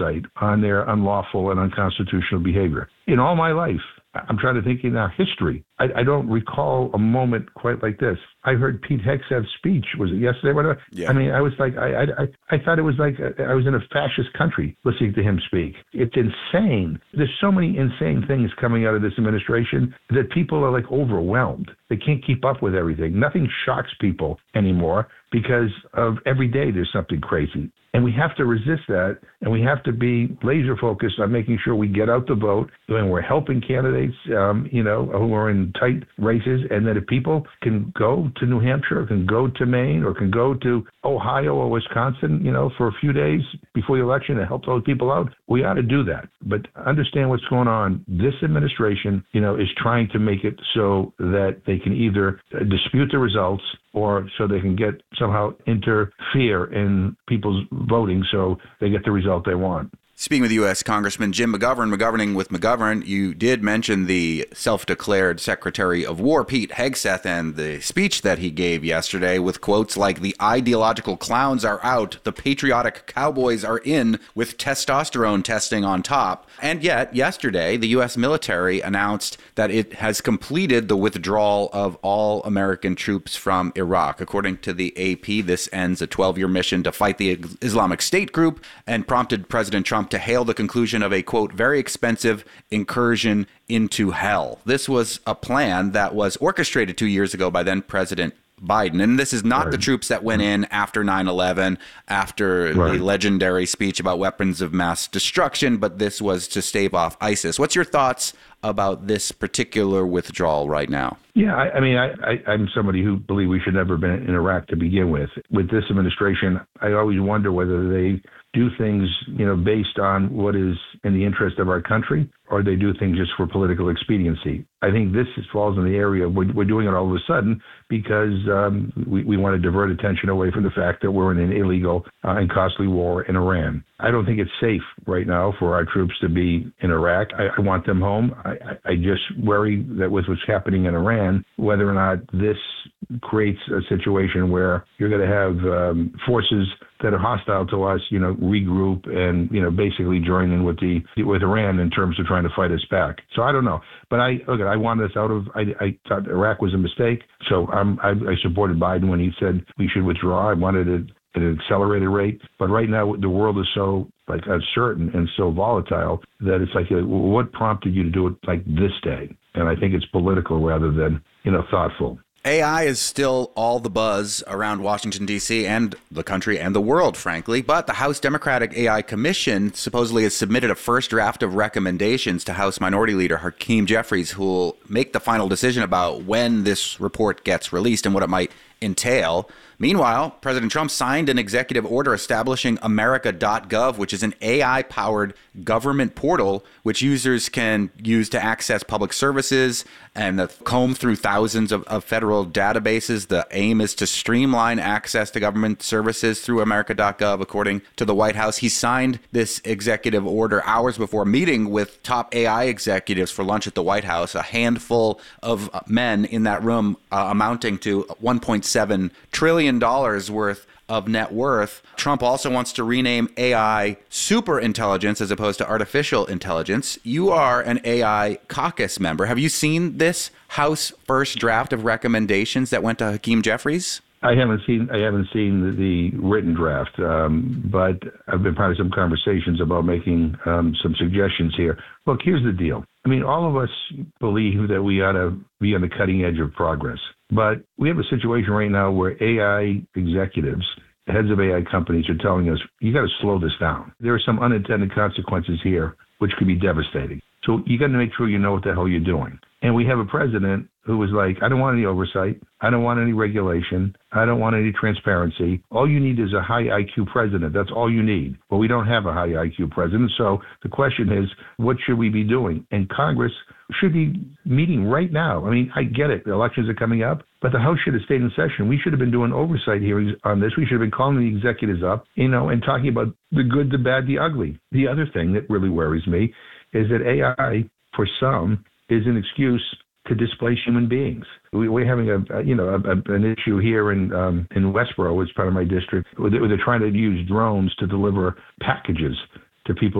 oversight on their unlawful and unconstitutional behavior. In all my life, I'm trying to think in our history, I don't recall a moment quite like this. I heard Pete Hegseth's speech. Was it yesterday? Whatever. Yeah. I mean, I was like, I thought it was like I was in a fascist country listening to him speak. It's insane. There's so many insane things coming out of this administration that people are like overwhelmed. They can't keep up with everything. Nothing shocks people anymore because of every day there's something crazy. And we have to resist that, and we have to be laser focused on making sure we get out the vote, and we're helping candidates, who are in tight races, and that if people can go to New Hampshire, can go to Maine, or can go to Ohio or Wisconsin, for a few days before the election and help those people out, we ought to do that. But understand what's going on. This administration, is trying to make it so that they can either dispute the results or so they can somehow interfere in people's voting so they get the result they want. Speaking with U.S. Congressman Jim McGovern, McGoverning with McGovern, you did mention the self-declared Secretary of War, Pete Hegseth, and the speech that he gave yesterday with quotes like, "The ideological clowns are out, the patriotic cowboys are in, with testosterone testing on top." And yet, yesterday, the U.S. military announced that it has completed the withdrawal of all American troops from Iraq. According to the AP, this ends a 12-year mission to fight the Islamic State group and prompted President Trump to hail the conclusion of a, quote, "very expensive incursion into hell." This was a plan that was orchestrated 2 years ago by then President Biden. And this is not the troops that went in after 9/11, after the legendary speech about weapons of mass destruction, but this was to stave off ISIS. What's your thoughts about this particular withdrawal right now? Yeah, I'm somebody who believes we should never have been in Iraq to begin with. With this administration, I always wonder whether they do things, based on what is in the interest of our country, or they do things just for political expediency. I think this falls in the area of we're doing it all of a sudden because we want to divert attention away from the fact that we're in an illegal and costly war in Iran. I don't think it's safe right now for our troops to be in Iraq. I want them home. I just worry that with what's happening in Iran, whether or not this creates a situation where you're going to have forces that are hostile to us, regroup and, basically join in with Iran in terms of trying to fight us back. So I don't know. But I wanted us out of, I thought Iraq was a mistake. So I supported Biden when he said we should withdraw. I wanted it at an accelerated rate. But right now, the world is so uncertain and so volatile that it's like, what prompted you to do it like this day? And I think it's political rather than, thoughtful. AI is still all the buzz around Washington, D.C. and the country and the world, frankly. But the House Democratic AI Commission supposedly has submitted a first draft of recommendations to House Minority Leader Hakeem Jeffries, who will make the final decision about when this report gets released and what it might entail. Meanwhile, President Trump signed an executive order establishing America.gov, which is an AI-powered government portal which users can use to access public services and comb through thousands of federal databases. The aim is to streamline access to government services through America.gov, according to the White House. He signed this executive order hours before meeting with top AI executives for lunch at the White House, a handful of men in that room amounting to $1.7 trillion worth of net worth. Trump also wants to rename AI superintelligence as opposed to artificial intelligence. You are an AI caucus member. Have you seen this House first draft of recommendations that went to Hakeem Jeffries? I haven't seen the written draft, but I've been part of some conversations about making some suggestions here. Look, here's the deal. I mean, all of us believe that we ought to be on the cutting edge of progress. But we have a situation right now where AI executives, heads of AI companies are telling us, you got to slow this down. There are some unintended consequences here, which could be devastating. So you got to make sure you know what the hell you're doing. And we have a president who was like, I don't want any oversight. I don't want any regulation. I don't want any transparency. All you need is a high IQ president. That's all you need. But we don't have a high IQ president. So the question is, what should we be doing? And Congress should be meeting right now. I mean, I get it. The elections are coming up, but the House should have stayed in session. We should have been doing oversight hearings on this. We should have been calling the executives up, and talking about the good, the bad, the ugly. The other thing that really worries me is that AI, for some, is an excuse to displace human beings. We're having an issue here in Westboro, which is part of my district, where they're trying to use drones to deliver packages to people